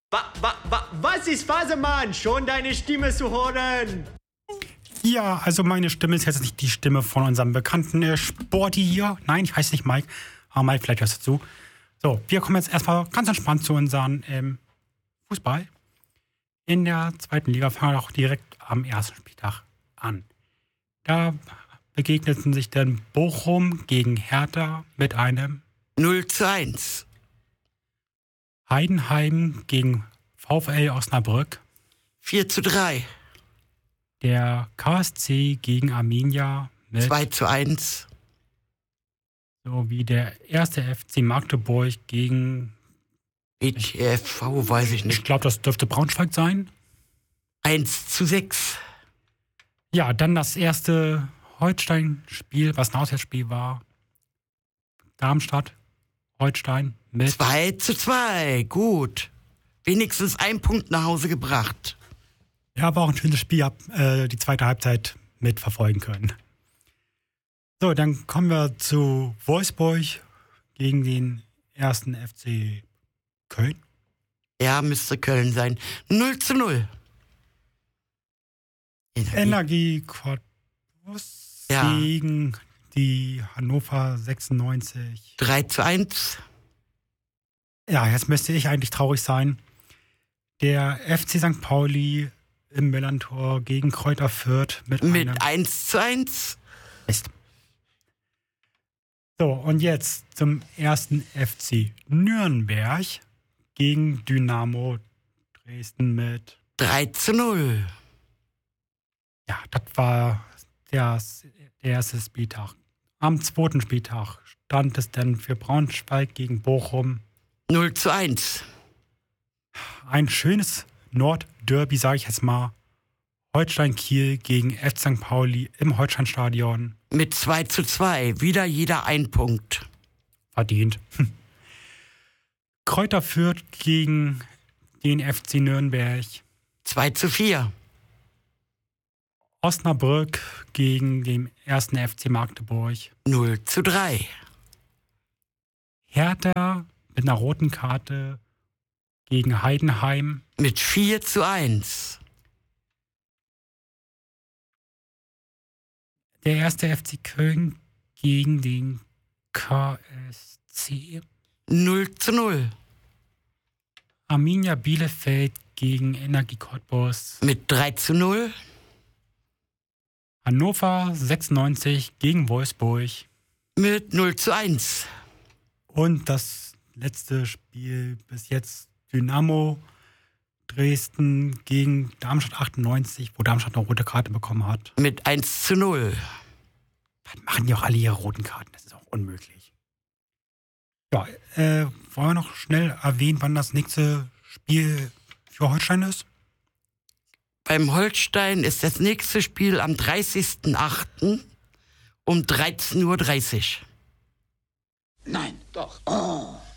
Was ist Phase, Mann? Schon deine Stimme zu hören? Ja, also meine Stimme ist jetzt nicht die Stimme von unserem bekannten Sporty hier. Nein, ich heiße nicht Mike. Aber Mike, vielleicht hörst du zu. So, wir kommen jetzt erstmal ganz entspannt zu unserem Fußball. In der zweiten Liga fangen wir auch direkt am ersten Spieltag an. Da begegneten sich dann Bochum gegen Hertha mit einem 0:1. Heidenheim gegen VfL Osnabrück. 4:3. Der KSC gegen Arminia mit 2:1. sowie der erste FC Magdeburg gegen, ETFV, weiß ich ich nicht. glaube, das dürfte Braunschweig sein. 1:6. Ja, dann das erste Holstein-Spiel, was ein Auswärtsspiel war. Darmstadt, Holstein mit 2:2. Gut. Wenigstens ein Punkt nach Hause gebracht. Ja, war auch ein schönes Spiel, hab die zweite Halbzeit mitverfolgen können. So, dann kommen wir zu Wolfsburg gegen den ersten FC Köln. Ja, müsste Köln sein. 0:0. Energie Cottbus gegen die Hannover 96. 3:1. Ja, jetzt müsste ich eigentlich traurig sein. Der FC St. Pauli im Millantor gegen Kräuter Fürth mit einem 1:1. Mist. So, und jetzt zum ersten FC Nürnberg gegen Dynamo Dresden mit 3:0. Ja, das war der erste Spieltag. Am zweiten Spieltag stand es dann für Braunschweig gegen Bochum. 0:1. Ein schönes Nordderby, sage ich jetzt mal. Holstein-Kiel gegen FC St. Pauli im Holsteinstadion. Mit 2:2. Wieder jeder ein Punkt. Verdient. Kräuter Fürth gegen den FC Nürnberg. 2:4. Osnabrück gegen den ersten FC Magdeburg. 0:3. Hertha mit einer roten Karte gegen Heidenheim. Mit 4:1. Der erste FC Köln gegen den KSC. 0:0. Arminia Bielefeld gegen Energie Cottbus. Mit 3:0. Hannover 96 gegen Wolfsburg. Mit 0:1. Und das letzte Spiel bis jetzt Dynamo Dresden gegen Darmstadt 98, wo Darmstadt eine rote Karte bekommen hat. Mit 1:0. Dann machen die auch alle ihre roten Karten, das ist auch unmöglich. Ja, wollen wir noch schnell erwähnen, wann das nächste Spiel für Holstein ist? Beim Holstein ist das nächste Spiel am 30.08. um 13:30 Uhr. Nein, doch. Oh.